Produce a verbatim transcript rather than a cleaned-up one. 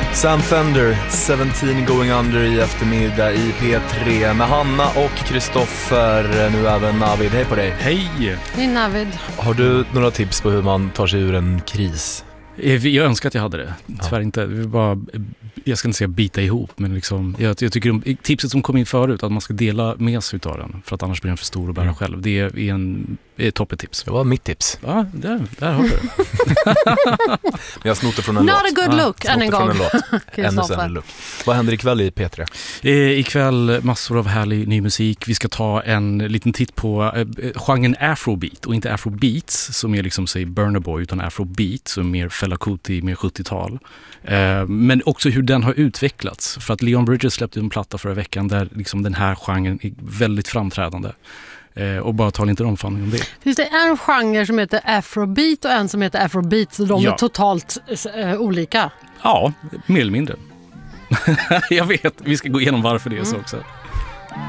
Sam Fender, seventeen going under i eftermiddag i P tre med Hanna och Kristoffer, nu även Navid. Hej på dig. Hej! Hej Navid. Har du några tips på hur man tar sig ur en kris? Jag önskar att jag hade det. Tyvärr inte. Vi bara, jag ska inte säga bita ihop, men liksom, jag, jag tycker om, tipset som kom in förut, att man ska dela med sig av den, för att annars blir den för stor att bära mm. själv. Det är en är toppetips. Det var mitt tips. Ja, där, där har du det. Men jag snott det från en Not låt. Not a good look, ja, än en gång. En Ännu sämre look. Vad händer ikväll i P tre? Eh, ikväll massor av härlig ny musik. Vi ska ta en liten titt på eh, genren afrobeat, och inte afrobeats som är liksom, säg, Burna Boy, utan afrobeat som är mer Fela Kuti, mer sjuttiotal. Eh, men också hur den har utvecklats. För att Leon Bridges släppte en platta förra veckan där liksom den här genren är väldigt framträdande. Eh, och bara ta lite omfamning om det. Finns det en genre som heter afrobeat och en som heter afrobeat, så de ja. är totalt eh, olika? Ja, mer eller mindre. Jag vet, vi ska gå igenom varför det är så också.